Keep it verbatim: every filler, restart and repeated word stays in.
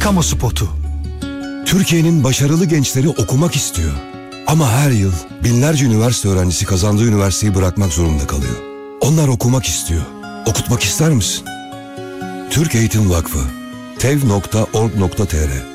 kamu spotu. Türkiye'nin başarılı gençleri okumak istiyor. Ama her yıl binlerce üniversite öğrencisi kazandığı üniversiteyi bırakmak zorunda kalıyor. Onlar okumak istiyor. Okutmak ister misin? Türk Eğitim Vakfı tev nokta org nokta tr